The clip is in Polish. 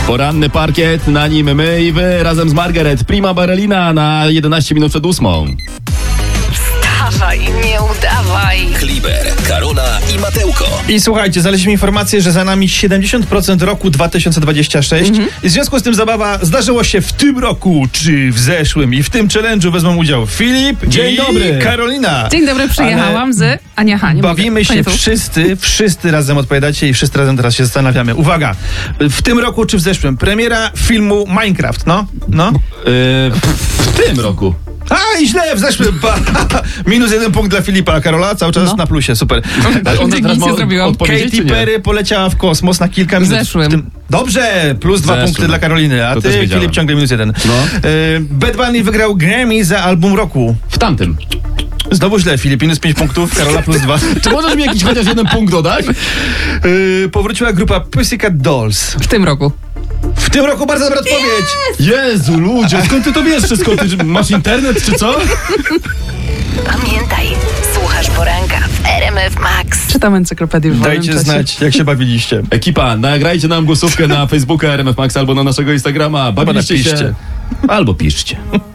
Poranny parkiet, na nim my i wy razem z Margaret. Prima Ballerina na 11 minut przed 8. Wstawaj, nie udawaj. Kliber, Karola i Mateuko. I słuchajcie, znaleźliśmy informację, że za nami 70% roku 2026 i w związku z tym zabawa zdarzyło się w tym roku, czy w zeszłym, i w tym challenge'u wezmą udział Filip Dzień i dobry. Karolina. Dzień dobry, przyjechałam z... A nie, nie Bawimy mogę. się wszyscy razem odpowiadacie i wszyscy razem teraz się zastanawiamy. Uwaga, w tym roku czy w zeszłym premiera filmu Minecraft, no? W tym roku. A, i źle, w zeszłym. Minus 1 punkt dla Filipa, a Karola cały czas na plusie, super. Ona teraz nic nie zrobiłam. odpowiedzieć, czy Katy nie? Perry poleciała w kosmos na kilka minut. zeszłym. Dobrze, plus 2 punkty dla Karoliny, a To też ty, wiedziałem. Filip, ciągle minus 1. No. Bad Bunny wygrał Grammy za album roku. W tamtym. Znowu źle, Filip, minus 5 punktów, Karola plus 2. Czy możesz mi jakiś chociaż jeden punkt dodać? Powróciła grupa Pussycat Dolls. W tym roku. W tym roku bardzo dobra odpowiedź. Jezu, ludzie, skąd ty to wiesz wszystko? Ty masz internet, czy co? Pamiętaj, słuchasz poranka w RMF Max. Czytam encyklopedię w wolnym Dajcie czasie. znać, jak się bawiliście. Ekipa, nagrajcie nam głosówkę na Facebooka RMF Max albo na naszego Instagrama. Bawiliście się? napiszcie. Albo piszcie.